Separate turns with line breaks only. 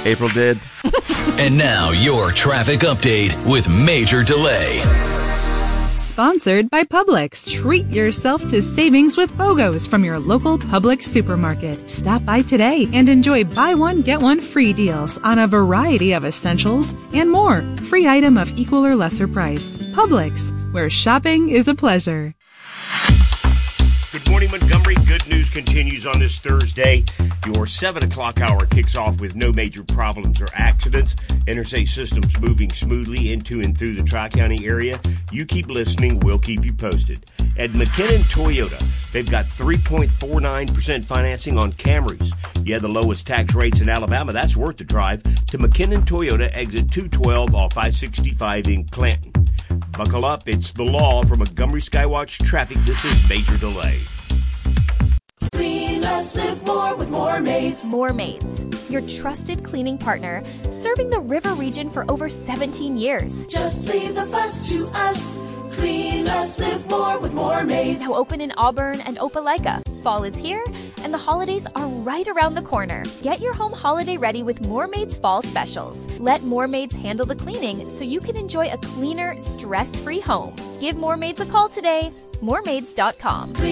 April did.
And now your traffic update with Major Delay.
Sponsored by Publix. Treat yourself to savings with BOGOs from your local Publix supermarket. Stop by today and enjoy buy one, get one free deals on a variety of essentials and more. Free item of equal or lesser price. Publix, where shopping is a pleasure.
Good morning, Montgomery. Good news continues on this Thursday. Your 7 o'clock hour kicks off with no major problems or accidents. Interstate systems moving smoothly into and through the Tri-County area. You keep listening. We'll keep you posted. At McKinnon Toyota, they've got 3.49% financing on Camrys. You have the lowest tax rates in Alabama. That's worth the drive to McKinnon Toyota, exit 212 off I-65 in Clanton. Buckle up. It's the law for Montgomery Skywatch Traffic. This is Major Delay.
Clean less, live more with More Maids.
More Maids, your trusted cleaning partner, serving the river region for over 17 years.
Just leave the fuss to us. Clean less, live more with More Maids.
Now open in Auburn and Opelika. Fall is here, and the holidays are right around the corner. Get your home holiday ready with More Maids Fall Specials. Let More Maids handle the cleaning so you can enjoy a cleaner, stress-free home. Give More Maids a call today. MoreMaids.com.